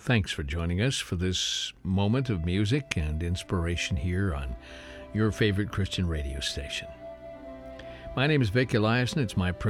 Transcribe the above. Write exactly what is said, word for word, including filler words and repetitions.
Thanks for joining us for this moment of music and inspiration here on your favorite Christian radio station. My name is Vic Eliason. It's my